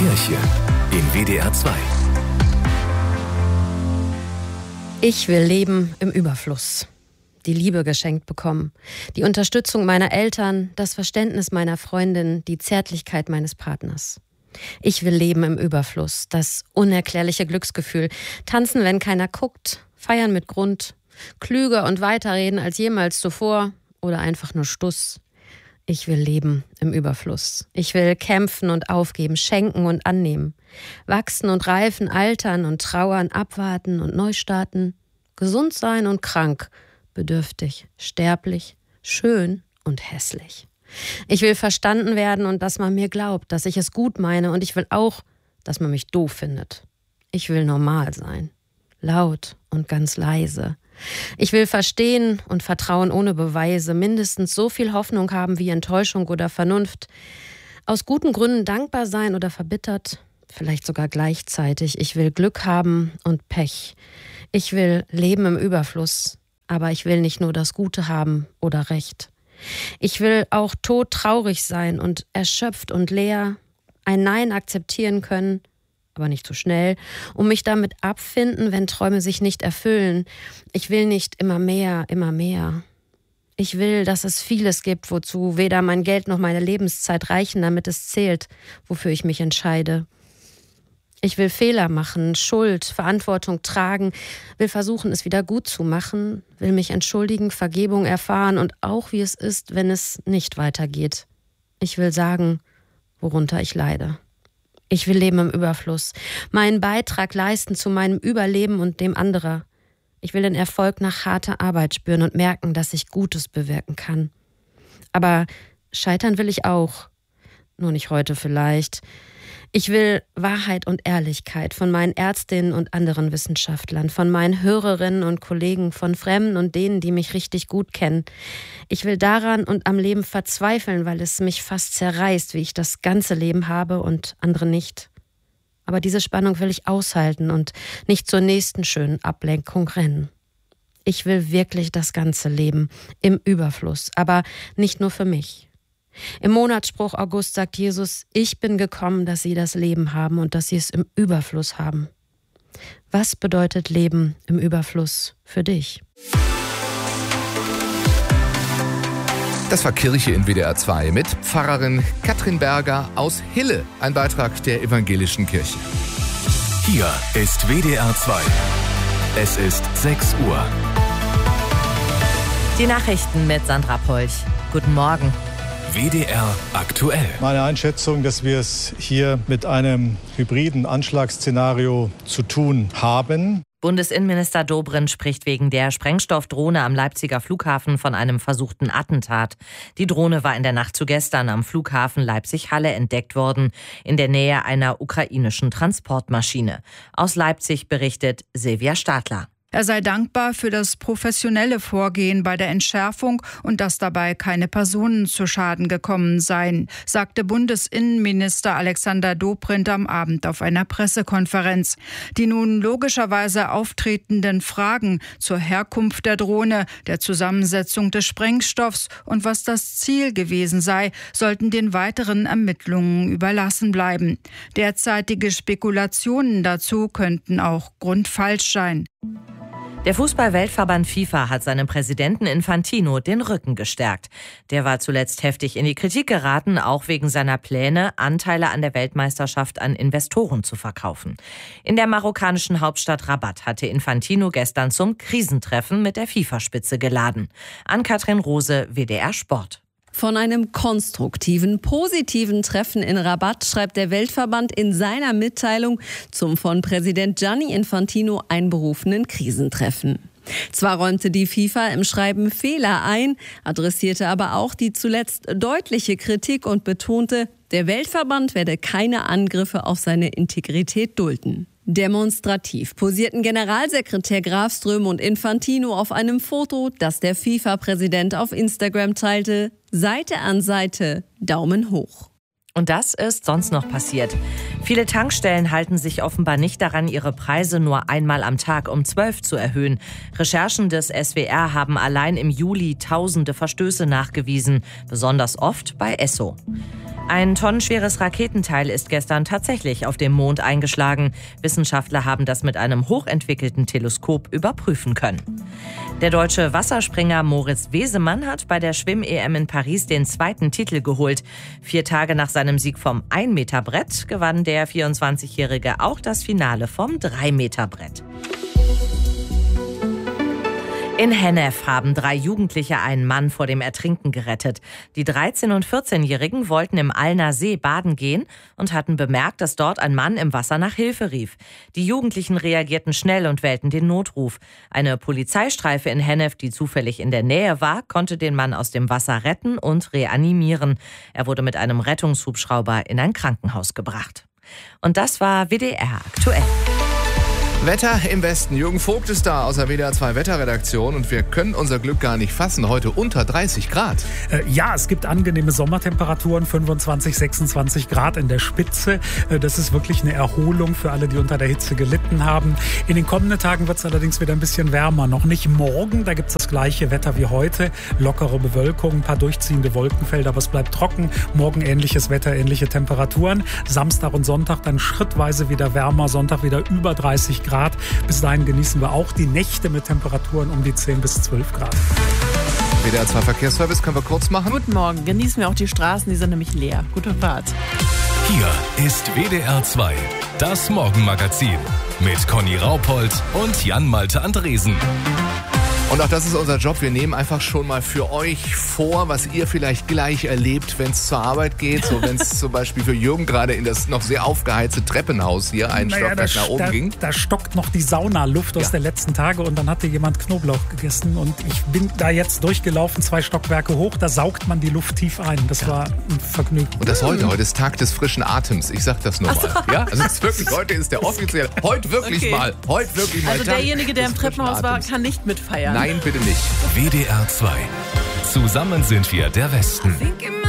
Kirche in WDR 2. Ich will leben im Überfluss. Die Liebe geschenkt bekommen, die Unterstützung meiner Eltern, das Verständnis meiner Freundin, die Zärtlichkeit meines Partners. Ich will leben im Überfluss, das unerklärliche Glücksgefühl, tanzen, wenn keiner guckt, feiern mit Grund, klüger und weiterreden als jemals zuvor oder einfach nur Stuss. Ich will leben im Überfluss. Ich will kämpfen und aufgeben, schenken und annehmen, wachsen und reifen, altern und trauern, abwarten und neu starten, gesund sein und krank, bedürftig, sterblich, schön und hässlich. Ich will verstanden werden und dass man mir glaubt, dass ich es gut meine, und ich will auch, dass man mich doof findet. Ich will normal sein, laut und ganz leise. Ich will verstehen und vertrauen ohne Beweise, mindestens so viel Hoffnung haben wie Enttäuschung oder Vernunft, aus guten Gründen dankbar sein oder verbittert, vielleicht sogar gleichzeitig. Ich will Glück haben und Pech. Ich will leben im Überfluss, aber ich will nicht nur das Gute haben oder Recht. Ich will auch todtraurig sein und erschöpft und leer, ein Nein akzeptieren können, aber nicht zu schnell, und mich damit abfinden, wenn Träume sich nicht erfüllen. Ich will nicht immer mehr, immer mehr. Ich will, dass es vieles gibt, wozu weder mein Geld noch meine Lebenszeit reichen, damit es zählt, wofür ich mich entscheide. Ich will Fehler machen, Schuld, Verantwortung tragen, will versuchen, es wieder gut zu machen, will mich entschuldigen, Vergebung erfahren und auch, wie es ist, wenn es nicht weitergeht. Ich will sagen, worunter ich leide. Ich will leben im Überfluss, meinen Beitrag leisten zu meinem Überleben und dem anderer. Ich will den Erfolg nach harter Arbeit spüren und merken, dass ich Gutes bewirken kann. Aber scheitern will ich auch, nur nicht heute vielleicht. Ich will Wahrheit und Ehrlichkeit von meinen Ärztinnen und anderen Wissenschaftlern, von meinen Hörerinnen und Kollegen, von Fremden und denen, die mich richtig gut kennen. Ich will daran und am Leben verzweifeln, weil es mich fast zerreißt, wie ich das ganze Leben habe und andere nicht. Aber diese Spannung will ich aushalten und nicht zur nächsten schönen Ablenkung rennen. Ich will wirklich das ganze Leben im Überfluss, aber nicht nur für mich. Im Monatsspruch August sagt Jesus: Ich bin gekommen, dass sie das Leben haben und dass sie es im Überfluss haben. Was bedeutet Leben im Überfluss für dich? Das war Kirche in WDR 2 mit Pfarrerin Katrin Berger aus Hille, ein Beitrag der Evangelischen Kirche. Hier ist WDR 2. Es ist 6 Uhr. Die Nachrichten mit Sandra Polch. Guten Morgen. WDR aktuell. Meine Einschätzung, dass wir es hier mit einem hybriden Anschlagsszenario zu tun haben. Bundesinnenminister Dobrindt spricht wegen der Sprengstoffdrohne am Leipziger Flughafen von einem versuchten Attentat. Die Drohne war in der Nacht zu gestern am Flughafen Leipzig-Halle entdeckt worden, in der Nähe einer ukrainischen Transportmaschine. Aus Leipzig berichtet Silvia Stadler. Er sei dankbar für das professionelle Vorgehen bei der Entschärfung und dass dabei keine Personen zu Schaden gekommen seien, sagte Bundesinnenminister Alexander Dobrindt am Abend auf einer Pressekonferenz. Die nun logischerweise auftretenden Fragen zur Herkunft der Drohne, der Zusammensetzung des Sprengstoffs und was das Ziel gewesen sei, sollten den weiteren Ermittlungen überlassen bleiben. Derzeitige Spekulationen dazu könnten auch grundfalsch sein. Der Fußball-Weltverband FIFA hat seinem Präsidenten Infantino den Rücken gestärkt. Der war zuletzt heftig in die Kritik geraten, auch wegen seiner Pläne, Anteile an der Weltmeisterschaft an Investoren zu verkaufen. In der marokkanischen Hauptstadt Rabat hatte Infantino gestern zum Krisentreffen mit der FIFA-Spitze geladen. Ann-Kathrin Rose, WDR Sport. Von einem konstruktiven, positiven Treffen in Rabat schreibt der Weltverband in seiner Mitteilung zum von Präsident Gianni Infantino einberufenen Krisentreffen. Zwar räumte die FIFA im Schreiben Fehler ein, adressierte aber auch die zuletzt deutliche Kritik und betonte, der Weltverband werde keine Angriffe auf seine Integrität dulden. Demonstrativ posierten Generalsekretär Grafström und Infantino auf einem Foto, das der FIFA-Präsident auf Instagram teilte. Seite an Seite, Daumen hoch. Und das ist sonst noch passiert. Viele Tankstellen halten sich offenbar nicht daran, ihre Preise nur einmal am Tag um 12 zu erhöhen. Recherchen des SWR haben allein im Juli tausende Verstöße nachgewiesen, besonders oft bei Esso. Ein tonnenschweres Raketenteil ist gestern tatsächlich auf dem Mond eingeschlagen. Wissenschaftler haben das mit einem hochentwickelten Teleskop überprüfen können. Der deutsche Wasserspringer Moritz Wesemann hat bei der Schwimm-EM in Paris den 2. Titel geholt. 4 Tage nach seinem Sieg vom 1-Meter-Brett gewann der 24-Jährige auch das Finale vom 3-Meter-Brett. In Hennef haben 3 Jugendliche einen Mann vor dem Ertrinken gerettet. Die 13- und 14-Jährigen wollten im Allner See baden gehen und hatten bemerkt, dass dort ein Mann im Wasser nach Hilfe rief. Die Jugendlichen reagierten schnell und wählten den Notruf. Eine Polizeistreife in Hennef, die zufällig in der Nähe war, konnte den Mann aus dem Wasser retten und reanimieren. Er wurde mit einem Rettungshubschrauber in ein Krankenhaus gebracht. Und das war WDR aktuell. Wetter im Westen. Jürgen Vogt ist da aus der WDR 2 Wetterredaktion und wir können unser Glück gar nicht fassen. Heute unter 30 Grad. Ja, es gibt angenehme Sommertemperaturen, 25, 26 Grad in der Spitze. Das ist wirklich eine Erholung für alle, die unter der Hitze gelitten haben. In den kommenden Tagen wird es allerdings wieder ein bisschen wärmer. Noch nicht morgen, da gibt es das gleiche Wetter wie heute. Lockere Bewölkung, ein paar durchziehende Wolkenfelder, aber es bleibt trocken. Morgen ähnliches Wetter, ähnliche Temperaturen. Samstag und Sonntag dann schrittweise wieder wärmer. Sonntag wieder über 30 Grad. Bis dahin genießen wir auch die Nächte mit Temperaturen um die 10 bis 12 Grad. WDR 2 Verkehrsservice können wir kurz machen. Guten Morgen, genießen wir auch die Straßen, die sind nämlich leer. Gute Fahrt. Hier ist WDR 2, das Morgenmagazin mit Conny Raupold und Jan-Malte Andresen. Und auch das ist unser Job. Wir nehmen einfach schon mal für euch vor, was ihr vielleicht gleich erlebt, wenn es zur Arbeit geht. So, wenn es zum Beispiel für Jürgen gerade in das noch sehr aufgeheizte Treppenhaus hier ein Stockwerk nach oben ging. Da stockt noch die Saunaluft aus der letzten Tage und dann hatte jemand Knoblauch gegessen und ich bin da jetzt durchgelaufen, 2 Stockwerke hoch, da saugt man die Luft tief ein. Das war ein Vergnügen. Und das heute ist Tag des frischen Atems. Ich sag das nur mal. Ja, also es ist wirklich, heute ist der offizielle, heute wirklich mal Also derjenige, der im Treppenhaus war, kann nicht mitfeiern. Nein, bitte nicht. WDR 2. Zusammen sind wir der Westen.